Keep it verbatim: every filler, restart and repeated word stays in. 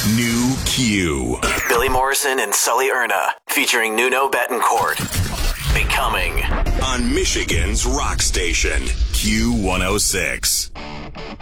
New Q. Billy Morrison and Sully Erna, featuring Nuno Bettencourt. Becoming. On Michigan's rock station, Q one oh six.